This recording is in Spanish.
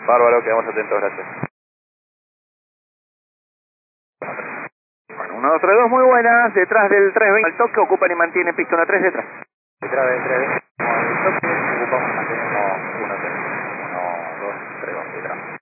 Bárbaro, quedamos atentos, gracias. Bueno, 1, 2, 3, 2, muy buenas, detrás del 320 al toque, ocupan y mantienen pista 3 detrás. Detrás del 320 al toque, ocupamos y mantenemos 1, 3, 1, 2, 3, 2 detrás.